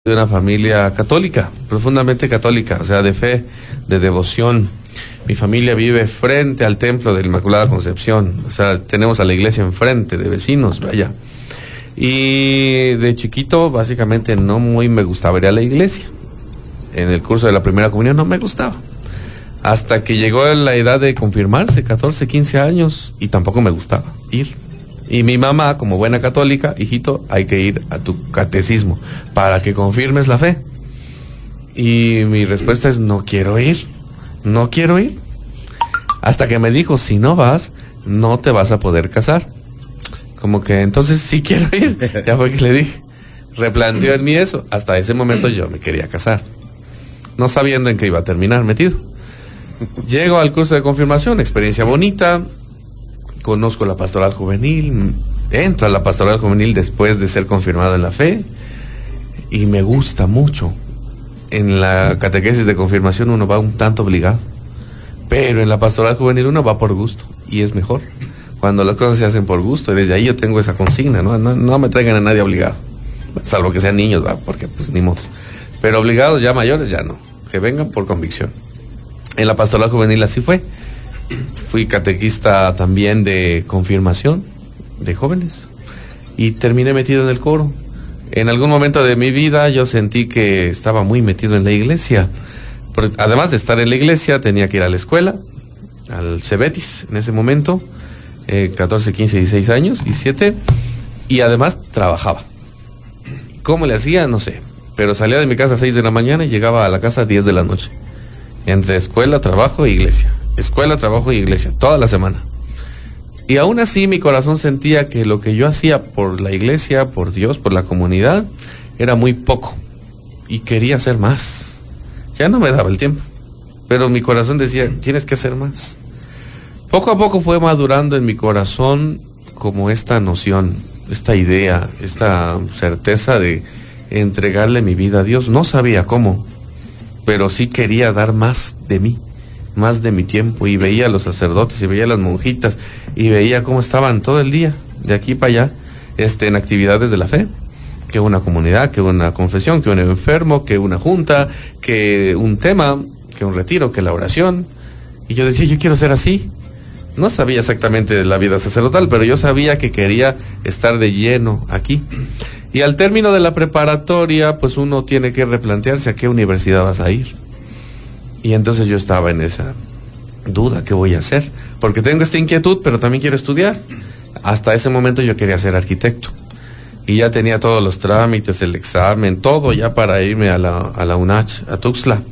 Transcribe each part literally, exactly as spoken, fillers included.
de una familia católica, profundamente católica, o sea, de fe, de devoción. Mi familia vive frente al templo de la Inmaculada Concepción, o sea, tenemos a la iglesia enfrente, de vecinos, vaya. Y de chiquito, básicamente, no muy me gustaba ir a la iglesia. En el curso de la primera comunión no me gustaba. Hasta que llegó la edad de confirmarse, catorce, quince años, y tampoco me gustaba ir. Y mi mamá, como buena católica, hijito, hay que ir a tu catecismo para que confirmes la fe. Y mi respuesta es, no quiero ir, no quiero ir. Hasta que me dijo, si no vas, no te vas a poder casar. Como que entonces sí quiero ir. Ya fue que le dije, replanteó en mí eso. Hasta ese momento yo me quería casar, no sabiendo en qué iba a terminar metido. Llego al curso de confirmación, experiencia bonita. Conozco la pastoral juvenil, entro a la pastoral juvenil después de ser confirmado en la fe y me gusta mucho. En la catequesis de confirmación uno va un tanto obligado, pero en la pastoral juvenil uno va por gusto y es mejor cuando las cosas se hacen por gusto. Y desde ahí yo tengo esa consigna, no, no, no me traigan a nadie obligado, salvo que sean niños, va, porque pues ni modo, pero obligados ya mayores ya no, que vengan por convicción. En la pastoral juvenil así fue. Fui catequista también de confirmación de jóvenes y terminé metido en el coro. En algún momento de mi vida yo sentí que estaba muy metido en la iglesia. Porque además de estar en la iglesia tenía que ir a la escuela, al Cebetis en ese momento, eh, catorce, quince, dieciséis años, diecisiete, y además trabajaba. ¿Cómo le hacía? No sé, pero salía de mi casa a seis de la mañana y llegaba a la casa a diez de la noche, entre escuela, trabajo e iglesia. Escuela, trabajo y iglesia, toda la semana. Y aún así mi corazón sentía que lo que yo hacía por la iglesia, por Dios, por la comunidad, era muy poco. Y quería hacer más. Ya no me daba el tiempo. Pero mi corazón decía, tienes que hacer más. Poco a poco fue madurando en mi corazón como esta noción, esta idea, esta certeza de entregarle mi vida a Dios. No sabía cómo, pero sí quería dar más de mí, más de mi tiempo, y veía a los sacerdotes y veía a las monjitas y veía cómo estaban todo el día de aquí para allá este en actividades de la fe, que una comunidad, que una confesión, que un enfermo, que una junta, que un tema, que un retiro, que la oración. Y yo decía, yo quiero ser así. No sabía exactamente de la vida sacerdotal, pero yo sabía que quería estar de lleno aquí. Y al término de la preparatoria, pues uno tiene que replantearse a qué universidad vas a ir. Y entonces yo estaba en esa duda, ¿qué voy a hacer? Porque tengo esta inquietud, pero también quiero estudiar. Hasta ese momento yo quería ser arquitecto. Y ya tenía todos los trámites, el examen, todo ya para irme a la, a la UNACH, a Tuxtla.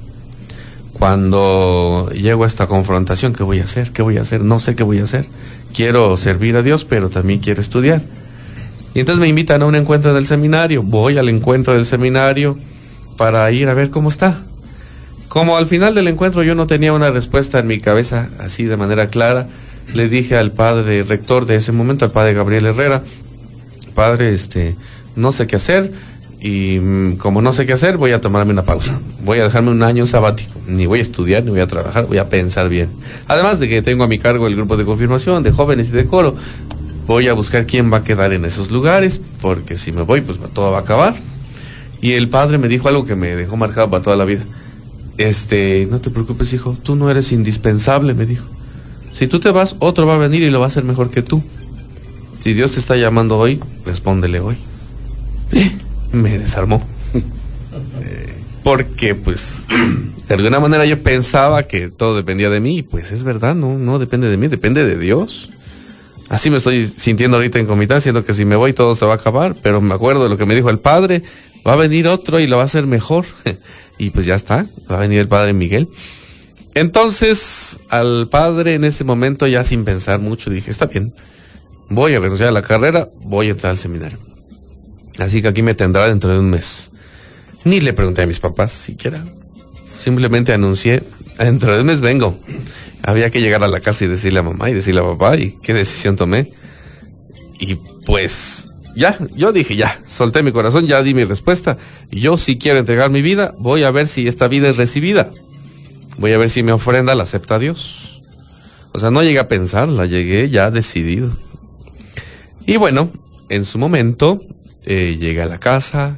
Cuando llego a esta confrontación, ¿qué voy a hacer? ¿Qué voy a hacer? No sé qué voy a hacer. Quiero servir a Dios, pero también quiero estudiar. Y entonces me invitan a un encuentro del seminario. Voy al encuentro del seminario para ir a ver cómo está. Como al final del encuentro yo no tenía una respuesta en mi cabeza así de manera clara, le dije al padre rector de ese momento, al padre Gabriel Herrera, padre, este, no sé qué hacer, y mmm, como no sé qué hacer, voy a tomarme una pausa, voy a dejarme un año sabático, ni voy a estudiar, ni voy a trabajar, voy a pensar bien. Además de que tengo a mi cargo el grupo de confirmación, de jóvenes y de coro, voy a buscar quién va a quedar en esos lugares, porque si me voy, pues todo va a acabar. Y el padre me dijo algo que me dejó marcado para toda la vida. Este, no te preocupes, hijo, tú no eres indispensable, me dijo. Si tú te vas, otro va a venir y lo va a hacer mejor que tú. Si Dios te está llamando hoy, respóndele hoy. Eh, me desarmó. eh, porque, pues, de alguna manera yo pensaba que todo dependía de mí, y pues es verdad, no, no depende de mí, depende de Dios. Así me estoy sintiendo ahorita en Comitán, siendo que si me voy todo se va a acabar, pero me acuerdo de lo que me dijo el padre, va a venir otro y lo va a hacer mejor. Y pues ya está, va a venir el padre Miguel. Entonces, al padre en ese momento, ya sin pensar mucho, dije, está bien, voy a renunciar a la carrera, voy a entrar al seminario. Así que aquí me tendrá dentro de un mes. Ni le pregunté a mis papás siquiera, simplemente anuncié, dentro de un mes vengo. Había que llegar a la casa y decirle a mamá y decirle a papá, y qué decisión tomé. Y pues ya, yo dije ya, solté mi corazón, ya di mi respuesta. Yo si quiero entregar mi vida, voy a ver si esta vida es recibida. Voy a ver si mi ofrenda la acepta Dios. O sea, no llegué a pensarla, llegué ya decidido. Y bueno, en su momento, eh, llegué a la casa,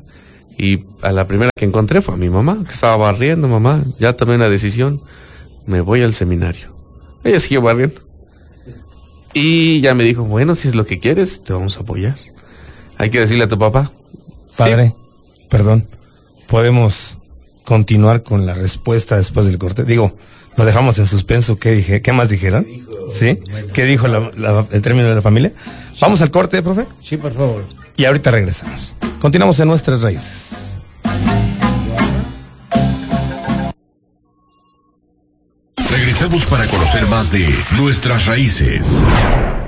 Y a la primera que encontré fue a mi mamá, que estaba barriendo. Mamá, ya tomé una decisión, me voy al seminario. Ella siguió barriendo. Y ya me dijo, bueno, si es lo que quieres, te vamos a apoyar. Hay que decirle a tu papá. Padre, sí. Perdón, ¿podemos continuar con la respuesta después del corte? Digo, lo dejamos en suspenso. ¿Qué dije? ¿Qué más dijeron? ¿Qué dijo, ¿Sí? ¿Qué dijo la, la, el término de la familia? Sí. ¿Vamos al corte, profe? Sí, por favor. Y ahorita regresamos. Continuamos en Nuestras Raíces. Regresamos para conocer más de Nuestras Raíces.